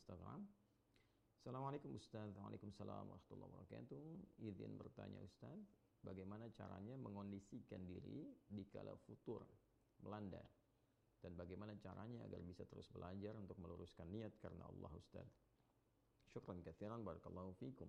Instagram. Assalamualaikum Ustaz. Waalaikumsalam warahmatullahi wabarakatuh. Izin bertanya Ustaz, bagaimana caranya mengondisikan diri dikala futur melanda? Dan bagaimana caranya agar bisa terus belajar untuk meluruskan niat karena Allah Ustaz? Syukran katsiran, barakallahu fikum.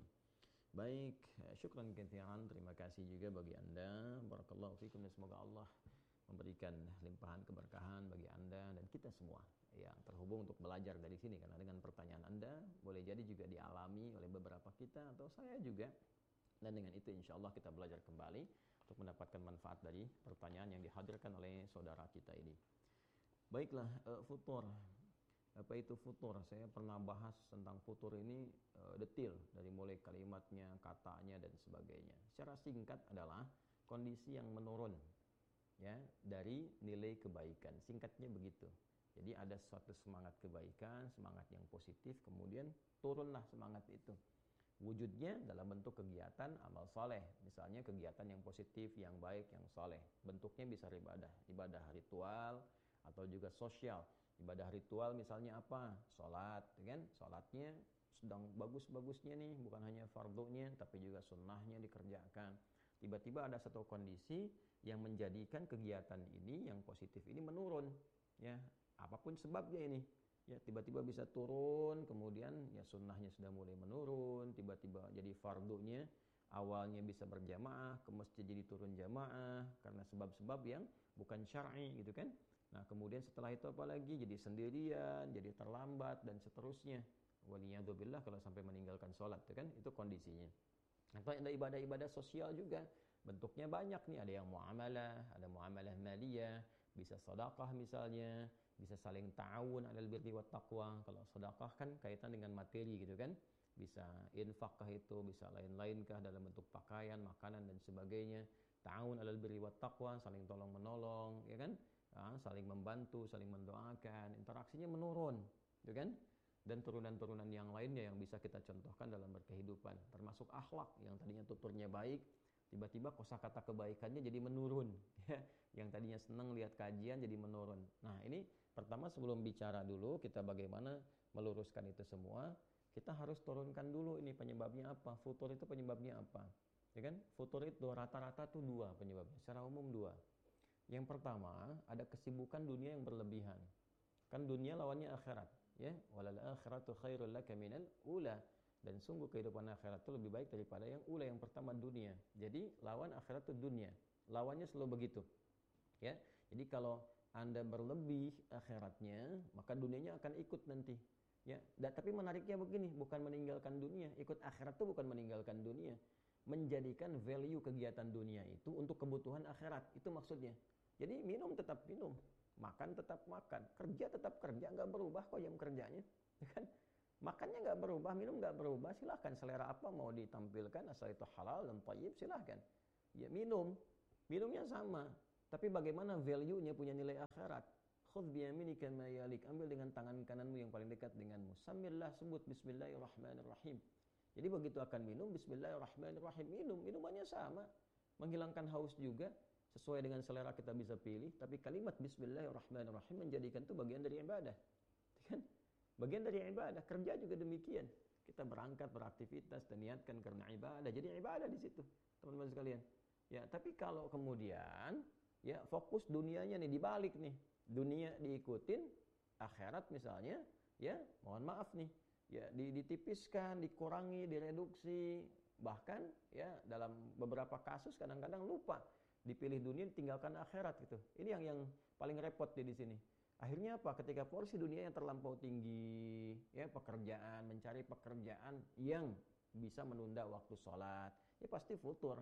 Baik, syukran katsiran, terima kasih juga bagi Anda, barakallahu fikum, dan semoga Allah memberikan limpahan keberkahan bagi Anda dan kita semua yang terhubung untuk belajar dari sini, karena dengan pertanyaan Anda boleh jadi juga dialami oleh beberapa kita atau saya juga, dan dengan itu insya Allah kita belajar kembali untuk mendapatkan manfaat dari pertanyaan yang dihadirkan oleh saudara kita ini. Baiklah, futur. Apa itu futur? Saya pernah bahas tentang futur ini detail, dari mulai kalimatnya, katanya, dan sebagainya. Secara singkat adalah kondisi yang menurun, ya, dari nilai kebaikan. Singkatnya begitu. Jadi ada suatu semangat kebaikan, semangat yang positif, kemudian turunlah semangat itu. Wujudnya dalam bentuk kegiatan amal soleh, misalnya kegiatan yang positif, yang baik, yang soleh. Bentuknya bisa ibadah ritual atau juga sosial. Ibadah ritual misalnya apa? Sholat, kan? Sholatnya sedang bagus-bagusnya nih, bukan hanya fardunya, tapi juga sunnahnya dikerjakan. Tiba-tiba ada satu kondisi yang menjadikan kegiatan ini yang positif ini menurun, ya, apapun sebabnya ini, ya, tiba-tiba bisa turun, kemudian ya sunnahnya sudah mulai menurun, tiba-tiba jadi fardunya awalnya bisa berjamaah, ke masjid jadi turun jamaah karena sebab-sebab yang bukan syar'i gitu kan. Nah kemudian setelah itu apalagi jadi sendirian, jadi terlambat dan seterusnya. Waliyadzubillah kalau sampai meninggalkan sholat, kan itu kondisinya. Atau ada ibadah-ibadah sosial juga, bentuknya banyak nih, ada yang muamalah, ada muamalah maliyah, bisa sedekah misalnya, bisa saling ta'awun 'alal birri wat taqwa. Kalau sedekah kan kaitan dengan materi gitu kan, bisa infakkah itu, bisa lain-lainkah dalam bentuk pakaian, makanan dan sebagainya. Ta'awun 'alal birri wat taqwa, saling tolong menolong, ya kan, saling membantu, saling mendoakan, interaksinya menurun, gitu kan. Dan turunan-turunan yang lainnya yang bisa kita contohkan dalam berkehidupan, termasuk akhlak yang tadinya tuturnya baik, tiba-tiba kosakata kebaikannya jadi menurun, ya. Yang tadinya senang lihat kajian jadi menurun. Nah ini pertama, sebelum bicara dulu kita bagaimana meluruskan itu semua, kita harus turunkan dulu ini penyebabnya apa, futur itu penyebabnya apa, ya kan. Futur itu rata-rata tuh dua penyebabnya, secara umum dua. Yang pertama, ada kesibukan dunia yang berlebihan. Kan dunia lawannya akhirat, ya. Walal akhiratu khairul laka minal ula. Dan sungguh kehidupan akhirat itu lebih baik daripada yang ula, yang pertama dunia. Jadi lawan akhirat itu dunia. Lawannya selalu begitu. Ya. Jadi kalau Anda berlebih akhiratnya, maka dunianya akan ikut nanti. Ya. Tapi menariknya begini, bukan meninggalkan dunia. Ikut akhirat itu bukan meninggalkan dunia. Menjadikan value kegiatan dunia itu untuk kebutuhan akhirat. Itu maksudnya. Jadi minum tetap minum, makan tetap makan, kerja tetap kerja, nggak berubah kok jam kerjanya, ya kan? Makannya nggak berubah, minum nggak berubah, silahkan selera apa mau ditampilkan, asal itu halal dan thayyib silahkan. Ya minumnya sama, tapi bagaimana value-nya, punya nilai akhirat. Khudh biyaminika ma yalik, ambil dengan tangan kananmu yang paling dekat denganmu. Samillah, sebut bismillahirrahmanirrahim. Jadi begitu akan minum, bismillahirrahmanirrahim, minumannya sama, menghilangkan haus juga. Sesuai dengan selera kita bisa pilih, tapi kalimat bismillahirrahmanirrahim menjadikan itu bagian dari ibadah, kan? Bagian dari ibadah. Kerja juga demikian. Kita berangkat beraktivitas dan niatkan karena ibadah, jadi ibadah di situ, teman-teman sekalian. Ya, tapi kalau kemudian ya fokus dunianya nih dibalik nih, dunia diikutin, akhirat misalnya, ya mohon maaf nih, ya ditipiskan, dikurangi, direduksi, bahkan ya dalam beberapa kasus kadang-kadang lupa. Dipilih dunia, tinggalkan akhirat gitu. Ini yang paling repot di sini. Akhirnya apa? Ketika porsi dunia yang terlampau tinggi, ya pekerjaan, mencari pekerjaan yang bisa menunda waktu sholat, ya pasti futur.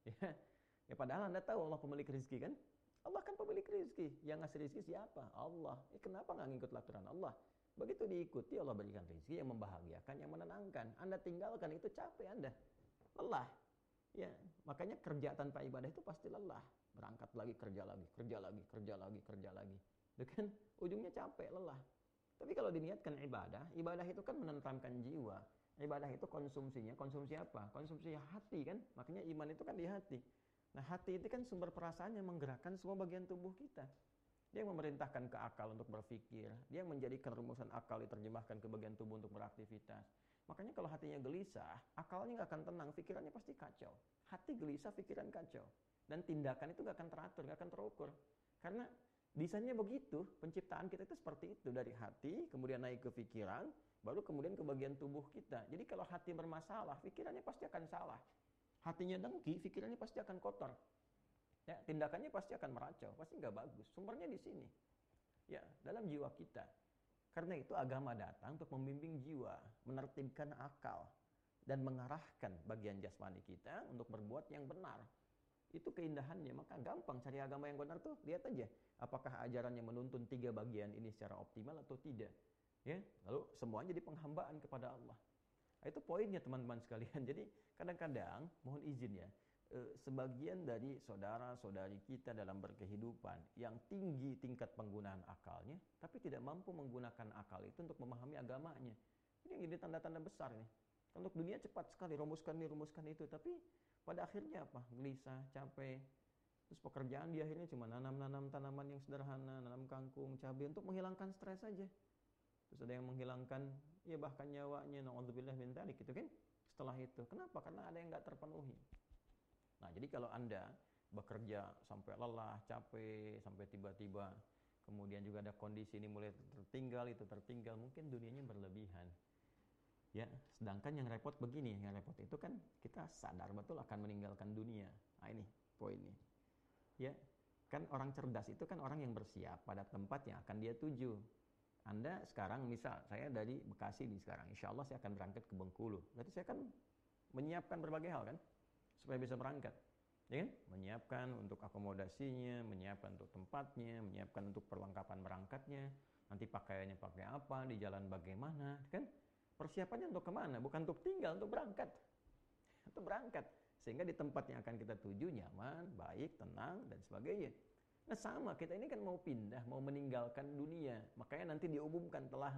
Ya padahal Anda tahu Allah pemilik rezeki kan? Allah kan pemilik rezeki. Yang ngasih rezeki siapa? Allah. Kenapa nggak ngikut aturan Allah? Begitu diikuti, Allah berikan rezeki yang membahagiakan, yang menenangkan. Anda tinggalkan, itu capek Anda, lelah. Ya, makanya kerja tanpa ibadah itu pasti lelah. Berangkat lagi, kerja lagi, kerja lagi, kerja lagi, kerja lagi. Itu kan ujungnya capek, lelah. Tapi kalau diniatkan ibadah, ibadah itu kan menenteramkan jiwa. Ibadah itu konsumsi apa? Konsumsi hati kan? Makanya iman itu kan di hati. Nah, hati itu kan sumber perasaan yang menggerakkan semua bagian tubuh kita. Dia yang memerintahkan ke akal untuk berpikir. Dia yang menjadikan rumusan akal diterjemahkan ke bagian tubuh untuk beraktivitas. Makanya kalau hatinya gelisah, akalnya nggak akan tenang, pikirannya pasti kacau. Hati gelisah, pikiran kacau. Dan tindakan itu nggak akan teratur, nggak akan terukur. Karena desainnya begitu, penciptaan kita itu seperti itu. Dari hati, kemudian naik ke pikiran, baru kemudian ke bagian tubuh kita. Jadi kalau hati bermasalah, pikirannya pasti akan salah. Hatinya dengki, pikirannya pasti akan kotor. Ya, tindakannya pasti akan meracau, pasti nggak bagus. Sumbernya di sini. Ya, dalam jiwa kita. Karena itu agama datang untuk membimbing jiwa, menertibkan akal, dan mengarahkan bagian jasmani kita untuk berbuat yang benar. Itu keindahannya, maka gampang cari agama yang benar tuh. Lihat aja, apakah ajarannya menuntun 3 bagian ini secara optimal atau tidak. Ya, lalu semuanya jadi penghambaan kepada Allah. Itu poinnya teman-teman sekalian. Jadi kadang-kadang, mohon izin ya, sebagian dari saudara-saudari kita dalam berkehidupan yang tinggi tingkat penggunaan akalnya, tapi tidak mampu menggunakan akal itu untuk memahami agamanya. Ini tanda-tanda besar nih. Untuk dunia cepat sekali, rumuskan ini, rumuskan itu, tapi pada akhirnya apa? Gelisah, capek. Terus pekerjaan di akhirnya cuma nanam-nanam tanaman yang sederhana, nanam kangkung, cabai untuk menghilangkan stres saja. Terus ada yang menghilangkan, ya bahkan nyawanya, na'udzubillah min dzalik gitu kan. Setelah itu, kenapa? Karena ada yang nggak terpenuhi. Nah, jadi kalau Anda bekerja sampai lelah, capek, sampai tiba-tiba kemudian juga ada kondisi ini mulai tertinggal, mungkin dunianya berlebihan. Ya, sedangkan yang repot begini, yang repot itu kan kita sadar betul akan meninggalkan dunia. Nah, ini poinnya. Ya, kan orang cerdas itu kan orang yang bersiap pada tempat yang akan dia tuju. Anda sekarang misal, saya dari Bekasi nih sekarang, insya Allah saya akan berangkat ke Bengkulu. Berarti saya kan menyiapkan berbagai hal kan, supaya bisa berangkat, ya kan? Menyiapkan untuk akomodasinya, menyiapkan untuk tempatnya, menyiapkan untuk perlengkapan berangkatnya, nanti pakaiannya pakai apa, di jalan bagaimana, kan? Persiapannya untuk kemana? Bukan untuk tinggal, untuk berangkat. Untuk berangkat. Sehingga di tempat yang akan kita tuju nyaman, baik, tenang, dan sebagainya. Nah sama, kita ini kan mau pindah, mau meninggalkan dunia. Makanya nanti diumumkan telah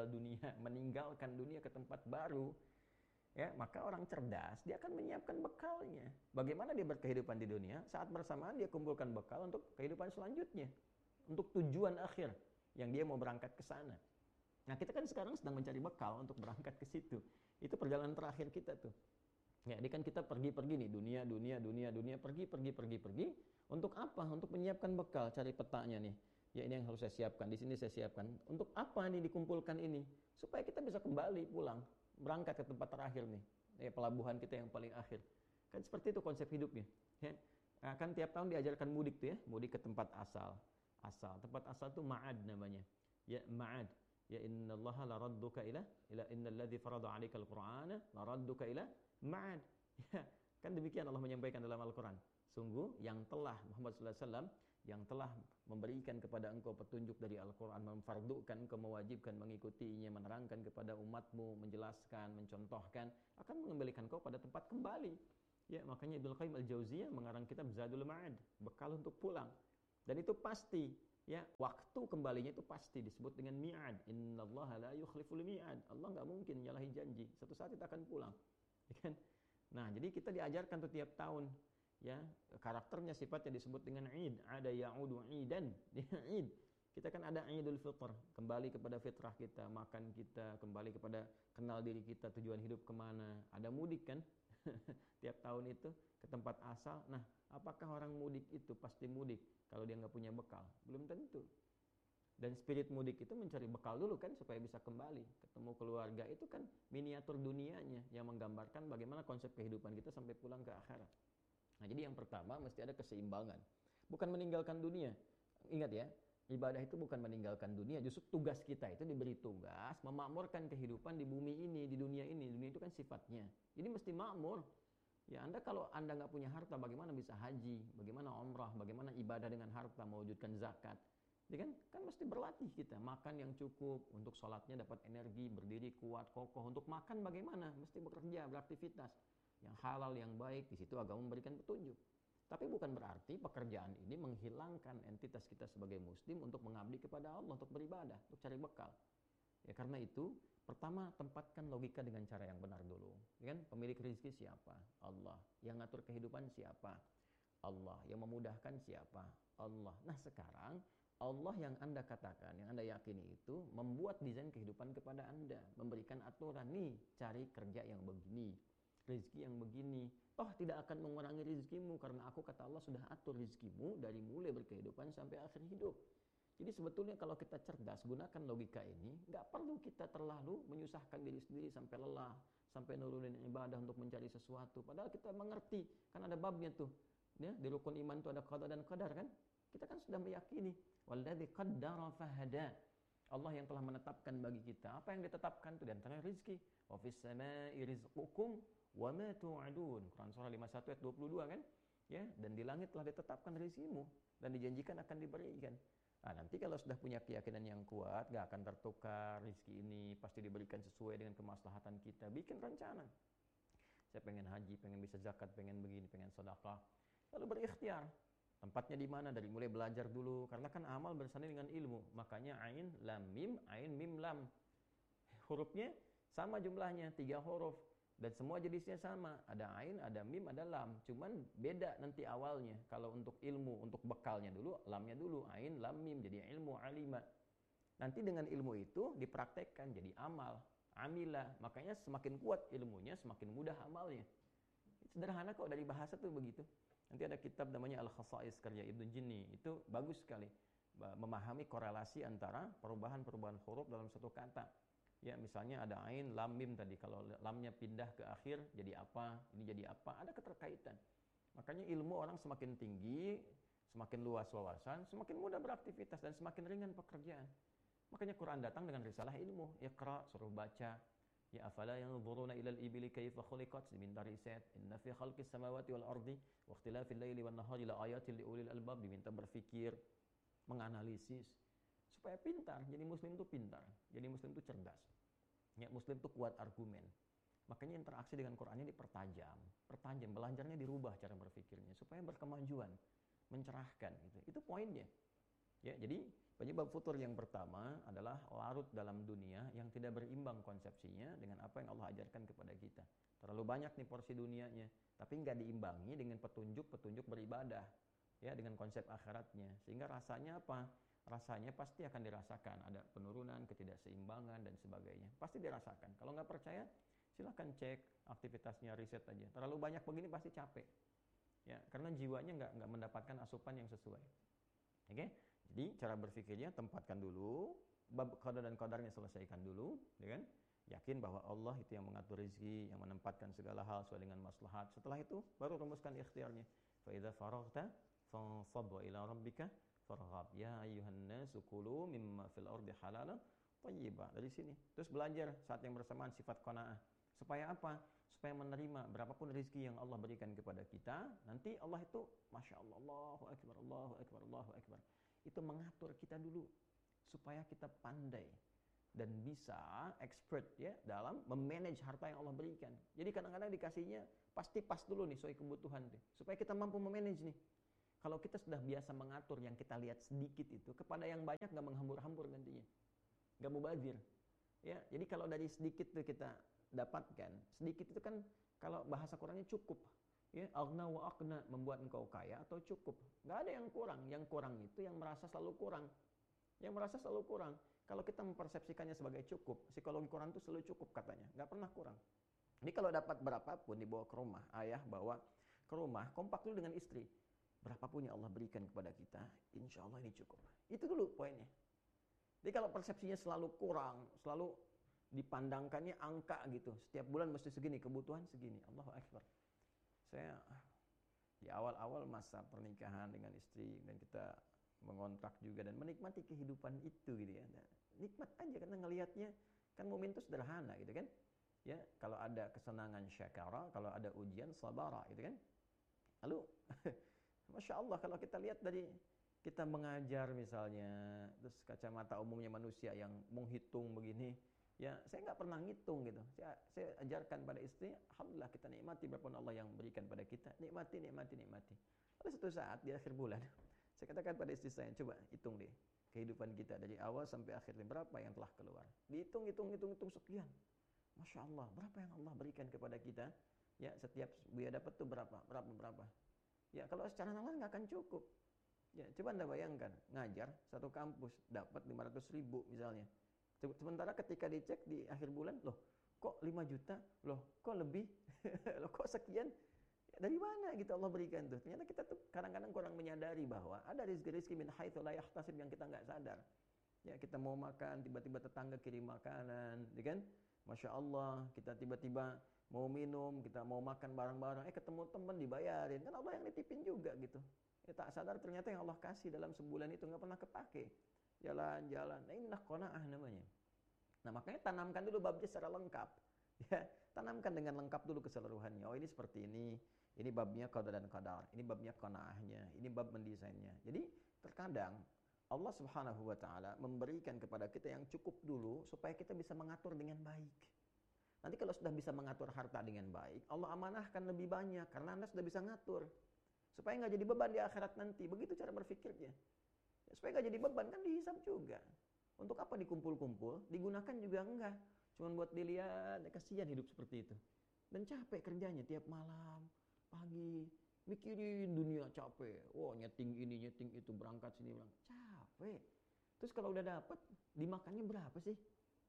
meninggalkan dunia ke tempat baru. Ya, maka orang cerdas dia akan menyiapkan bekalnya. Bagaimana dia berkehidupan di dunia, saat bersamaan dia kumpulkan bekal untuk kehidupan selanjutnya, untuk tujuan akhir yang dia mau berangkat ke sana. Nah, kita kan sekarang sedang mencari bekal untuk berangkat ke situ. Itu perjalanan terakhir kita tuh. Ya, ini kan kita pergi-pergi nih, dunia, pergi. Untuk apa? Untuk menyiapkan bekal, cari petanya nih. Ya, ini yang harus saya siapkan, di sini saya siapkan. Untuk apa nih dikumpulkan ini? Supaya kita bisa kembali pulang, berangkat ke tempat terakhir nih. Ya, pelabuhan kita yang paling akhir. Kan seperti itu konsep hidupnya. Ya. Kan tiap tahun diajarkan mudik tuh ya, mudik ke tempat asal. Tempat asal tuh ma'ad namanya. Ya, ma'ad. Ya innallaha laradduka ila innalladzi farada 'alaikal qur'ana laradduka ila ma'ad. Ya, kan demikian Allah menyampaikan dalam Al-Qur'an. Sungguh yang telah Muhammad sallallahu alaihi wasallam yang telah memberikan kepada engkau petunjuk dari Al-Qur'an, memfardukan, engkau mewajibkan mengikutinya, menerangkan kepada umatmu, menjelaskan, mencontohkan, akan mengembalikan kau pada tempat kembali. Ya, makanya Ibnu Qayyim Al-Jauziyah mengarang kitab Zadul Ma'ad, bekal untuk pulang. Dan itu pasti. Ya, waktu kembalinya itu pasti disebut dengan mi'ad. Innallaha la yukhliful mi'ad. Allah enggak mungkin nyalahi janji. Satu saat kita akan pulang. Ya kan? Nah, jadi kita diajarkan tuh tiap tahun, ya, karakternya sifatnya disebut dengan Id. Ada ya'udu idan. Id. Kita kan ada Idul Fitr, kembali kepada fitrah kita, makan kita, kembali kepada kenal diri kita, tujuan hidup kemana. Ada mudik kan? Tiap tahun itu ke tempat asal. Nah, apakah orang mudik itu pasti mudik kalau dia nggak punya bekal? Belum tentu. Dan spirit mudik itu mencari bekal dulu kan supaya bisa kembali ketemu keluarga. Itu kan miniatur dunianya yang menggambarkan bagaimana konsep kehidupan kita sampai pulang ke akhirat. Nah, jadi yang pertama mesti ada keseimbangan, bukan meninggalkan dunia. Ingat ya, ibadah itu bukan meninggalkan dunia. Justru tugas kita itu diberi tugas memakmurkan kehidupan di bumi ini, di dunia ini. Dunia itu kan sifatnya, jadi mesti makmur. Ya, kalau Anda nggak punya harta, bagaimana bisa haji, bagaimana umrah, bagaimana ibadah dengan harta, mewujudkan zakat? Ya kan mesti berlatih kita, makan yang cukup, untuk sholatnya dapat energi, berdiri kuat, kokoh. Untuk makan bagaimana? Mesti bekerja, beraktivitas yang halal, yang baik. Di situ agama memberikan petunjuk. Tapi bukan berarti pekerjaan ini menghilangkan entitas kita sebagai muslim untuk mengabdi kepada Allah, untuk beribadah, untuk cari bekal. Ya, karena itu pertama, tempatkan logika dengan cara yang benar dulu. Ya kan? Pemilik rezeki siapa? Allah. Yang ngatur kehidupan siapa? Allah. Yang memudahkan siapa? Allah. Nah, sekarang Allah yang Anda katakan, yang Anda yakini itu membuat desain kehidupan kepada Anda, memberikan aturan nih, cari kerja yang begini, rezeki yang begini. Oh, tidak akan mengurangi rezekimu karena aku kata Allah sudah atur rezekimu dari mulai berkehidupan sampai akhir hidup. Jadi sebetulnya kalau kita cerdas gunakan logika ini, nggak perlu kita terlalu menyusahkan diri sendiri sampai lelah, sampai nurunin ibadah untuk mencari sesuatu. Padahal kita mengerti, kan ada babnya tuh. Ya, di rukun iman itu ada qada dan qadar kan? Kita kan sudah meyakini walladzi qaddara fahada. Allah yang telah menetapkan bagi kita. Apa yang ditetapkan itu di antara rezeki. Wa fis samai rizqukum wa ma tu'adun. Quran surah 51 ayat 22 kan? Ya, dan di langit telah ditetapkan rezekimu dan dijanjikan akan diberikan. Nah, nanti kalau sudah punya keyakinan yang kuat, gak akan tertukar rezeki ini, pasti diberikan sesuai dengan kemaslahatan kita. Bikin rencana. Saya pengen haji, pengen bisa zakat, pengen begini, pengen sedekah. Lalu berikhtiar. Tempatnya di mana? Dari mulai belajar dulu. Karena kan amal bersanding dengan ilmu. Makanya ain, lam, mim, lam. Hurufnya sama jumlahnya, 3 huruf. Dan semua jenisnya sama. Ada ain, ada mim, ada lam. Cuman beda nanti awalnya. Kalau untuk ilmu, untuk bekalnya dulu, lamnya dulu. Ain, lam, mim. Jadi ilmu, alima. Nanti dengan ilmu itu dipraktekkan jadi amal. Amila. Makanya semakin kuat ilmunya, semakin mudah amalnya. Sederhana kok dari bahasa tuh begitu. Nanti ada kitab namanya Al-Khasa'is karya Ibnu Jinni. Itu bagus sekali memahami korelasi antara perubahan-perubahan huruf dalam satu kata. Ya, misalnya ada ain, lam, mim tadi. Kalau lamnya pindah ke akhir jadi apa? Ini jadi apa? Ada keterkaitan. Makanya ilmu orang semakin tinggi, semakin luas wawasan, semakin mudah beraktivitas dan semakin ringan pekerjaan. Makanya Quran datang dengan risalah ilmu. Iqra, suruh baca. Ya afala yanzuruna ilal ibili kaifa khuliqat, diminta riset. Inna fi khalqis samawati wal ardi wa ikhtilafil laili wan nahari la ayatin liulil albab, diminta berpikir, menganalisis supaya pintar. Jadi muslim itu pintar, jadi muslim itu cerdas. Ya, muslim itu kuat argumen. Makanya interaksi dengan Quran ini pertajam, belajarnya dirubah cara berpikirnya supaya berkemajuan, mencerahkan gitu. Itu poinnya. Ya, jadi penyebab futur yang pertama adalah larut dalam dunia yang tidak berimbang konsepsinya dengan apa yang Allah ajarkan kepada kita. Terlalu banyak nih porsi dunianya, tapi nggak diimbangi dengan petunjuk-petunjuk beribadah, ya, dengan konsep akhiratnya. Sehingga rasanya apa? Rasanya pasti akan dirasakan, ada penurunan, ketidakseimbangan dan sebagainya. Pasti dirasakan. Kalau nggak percaya, silahkan cek aktivitasnya, riset aja. Terlalu banyak begini pasti capek, ya, karena jiwanya nggak mendapatkan asupan yang sesuai. Oke? Jadi cara berpikirnya tempatkan dulu, bab qada dan qadarnya selesaikan dulu, ya kan? Yakin bahwa Allah itu yang mengatur rezeki, yang menempatkan segala hal sesuai dengan maslahat. Setelah itu baru rumuskan ikhtiarnya. Fa idza faraghta fansab wa ila rabbika farghab. Ya ayyuhan nasu kulu mimma fil ardi halalan thayyiba. Dari sini. Terus belajar saat yang bersamaan sifat qanaah. Supaya apa? Supaya menerima berapapun rezeki yang Allah berikan kepada kita. Nanti Allah itu Masya Allah, Allahu Akbar, Allahu Akbar, Allahu Akbar. Itu mengatur kita dulu supaya kita pandai dan bisa expert ya dalam memanage harta yang Allah berikan. Jadi kadang-kadang dikasihnya pasti pas dulu nih sesuai kebutuhan deh, supaya kita mampu memanage nih. Kalau kita sudah biasa mengatur yang kita lihat sedikit itu kepada yang banyak, nggak menghambur-hambur nantinya, nggak mubazir. Ya, jadi kalau dari sedikit tuh kita dapatkan, sedikit itu kan kalau bahasa Qurannya cukup. Ya, aghna wa aqna, membuat engkau kaya atau cukup. Nggak ada yang kurang. Yang kurang itu yang merasa selalu kurang. Yang merasa selalu kurang. Kalau kita mempersepsikannya sebagai cukup, psikologi Quran itu selalu cukup katanya. Nggak pernah kurang. Jadi kalau dapat berapapun dibawa ke rumah, ayah bawa ke rumah, kompak dulu dengan istri. Berapapun yang Allah berikan kepada kita, insya Allah ini cukup. Itu dulu poinnya. Jadi kalau persepsinya selalu kurang, selalu dipandangkannya angka gitu. Setiap bulan mesti segini, kebutuhan segini. Allahu Akbar. Saya di awal-awal masa pernikahan dengan istri dan kita mengontrak juga dan menikmati kehidupan itu gitu ya. Nah, nikmat aja karena ngelihatnya kan momen itu sederhana gitu kan. Ya, kalau ada kesenangan syakara, kalau ada ujian sabara gitu kan. Lalu Masya Allah kalau kita lihat dari kita mengajar misalnya, terus kacamata umumnya manusia yang menghitung begini, ya saya nggak pernah ngitung gitu. Saya ajarkan pada istri, alhamdulillah kita nikmati berapapun Allah yang berikan pada kita, nikmati. Lalu suatu saat di akhir bulan, saya katakan pada istri saya, coba hitung deh kehidupan kita dari awal sampai akhir berapa yang telah keluar. Dihitung sekian. Masya Allah, berapa yang Allah berikan kepada kita? Ya setiap buaya dapat tuh berapa. Ya kalau secara nalar nggak akan cukup. Ya, coba Anda bayangkan, ngajar satu kampus dapat 500.000 misalnya. Sementara ketika dicek di akhir bulan, loh kok 5 juta, loh kok lebih, loh kok sekian, ya, dari mana gitu Allah berikan tuh. Ternyata kita tuh kadang-kadang kurang menyadari bahwa ada rizki-rizki min haitsu la yahtasib yang kita nggak sadar. Ya, kita mau makan, tiba-tiba tetangga kirim makanan, ya kan? Masya Allah, kita tiba-tiba mau minum, kita mau makan bareng-bareng, ketemu teman dibayarin, kan Allah yang nitipin juga gitu. Ya, tak sadar ternyata yang Allah kasih dalam sebulan itu nggak pernah kepake. Jalan-jalan, nah inilah qanaah namanya. Nah makanya tanamkan dulu babnya secara lengkap. Ya, tanamkan dengan lengkap dulu keseluruhannya. Oh ini seperti ini babnya qada dan qadar, ini babnya qanaahnya, ini bab mendesainnya. Jadi terkadang Allah Subhanahu wa taala memberikan kepada kita yang cukup dulu supaya kita bisa mengatur dengan baik. Nanti kalau sudah bisa mengatur harta dengan baik, Allah amanahkan lebih banyak karena Anda sudah bisa ngatur. Supaya nggak jadi beban di akhirat nanti. Begitu cara berpikirnya. Ya, supaya nggak jadi beban, kan dihisab juga. Untuk apa dikumpul-kumpul? Digunakan juga enggak. Cuman buat dilihat, kasihan hidup seperti itu. Dan capek kerjanya tiap malam, pagi, mikirin dunia capek. Wah, nyeting ini, nyeting itu, berangkat sini, berangkat. Capek. Terus kalau udah dapat, dimakannya berapa sih?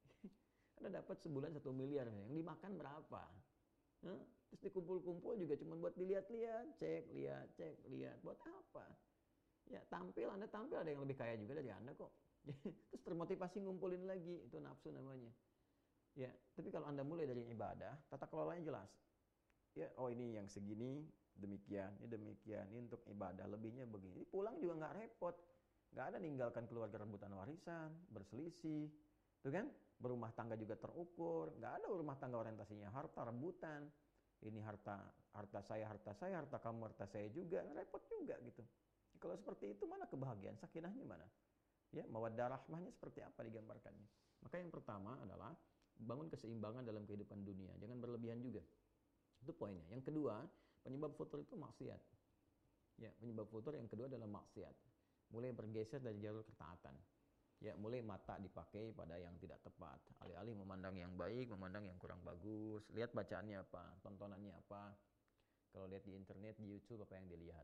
Anda dapat sebulan 1 miliar, yang dimakan berapa? Huh? Terus dikumpul-kumpul juga cuma buat dilihat-lihat, cek, lihat. Buat apa? Ya, Anda tampil ada yang lebih kaya juga dari Anda kok. Terus termotivasi ngumpulin lagi, itu nafsu namanya. Ya, tapi kalau Anda mulai dari ibadah, tata kelolanya jelas. Ya, oh ini yang segini, demikian, ini untuk ibadah, lebihnya begini. Pulang juga nggak repot. Nggak ada ninggalkan keluarga rebutan warisan, berselisih. Tuh kan? Berumah tangga juga terukur, nggak ada rumah tangga orientasinya harta rebutan. Ini harta saya, harta kamu, harta saya juga, repot juga gitu. Kalau seperti itu mana kebahagiaan, sakinahnya mana? Ya, mawaddah rahmahnya seperti apa digambarkannya? Maka yang pertama adalah bangun keseimbangan dalam kehidupan dunia, jangan berlebihan juga. Itu poinnya. Yang kedua, penyebab futur itu maksiat. Ya, penyebab futur yang kedua adalah maksiat. Mulai bergeser dari jalur ketaatan. Ya, mulai mata dipakai pada yang tidak tepat. Alih-alih memandang yang baik, memandang yang kurang bagus. Lihat bacaannya apa, tontonannya apa. Kalau lihat di internet, di YouTube, apa yang dilihat.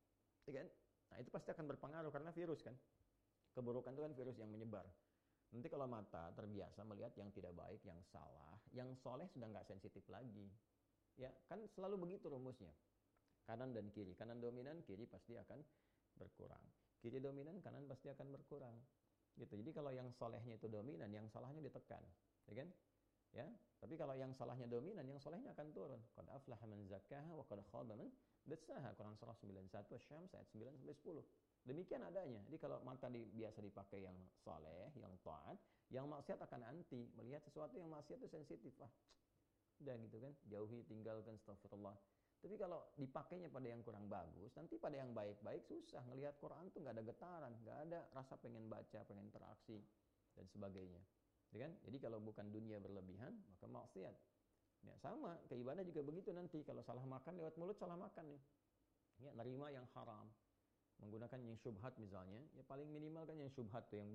Ya kan? Nah, itu pasti akan berpengaruh karena virus kan. Keburukan itu kan virus yang menyebar. Nanti kalau mata terbiasa melihat yang tidak baik, yang salah, yang soleh sudah nggak sensitif lagi. Ya, kan selalu begitu rumusnya. Kanan dan kiri. Kanan dominan, kiri pasti akan berkurang. Kiri dominan, kanan pasti akan berkurang. Gitu. Jadi kalau yang solehnya itu dominan, yang salahnya ditekan, ya kan? Ya. Tapi kalau yang salahnya dominan, yang solehnya akan turun. Qad aflaha man zakkaha wa qad khaba man dassaha. Quran surah 91 Asy-Syams ayat 9 sampai 10. Demikian adanya. Jadi kalau mata biasa dipakai yang soleh, yang taat, yang maksiat akan anti. Melihat sesuatu yang maksiat itu sensitif. Udah gitu kan? Jauhi, tinggalkan, astagfirullah. Tapi kalau dipakainya pada yang kurang bagus, nanti pada yang baik-baik susah. Ngelihat Quran tuh nggak ada getaran, nggak ada rasa pengen baca, pengen interaksi, dan sebagainya. Ya kan? Jadi kalau bukan dunia berlebihan, maka maksiat. Ya, sama, ke ibadah juga begitu nanti. Kalau salah makan lewat mulut, salah makan nih. Ya, nerima yang haram. Menggunakan yang syubhat misalnya, ya paling minimal kan yang syubhat tuh, yang